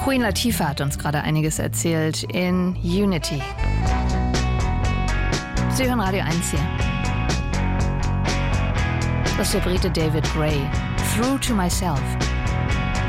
Queen Latifah hat uns gerade einiges erzählt in Unity. Sie hören Radio 1 hier. Das ist der Brite David Gray. Through to Myself.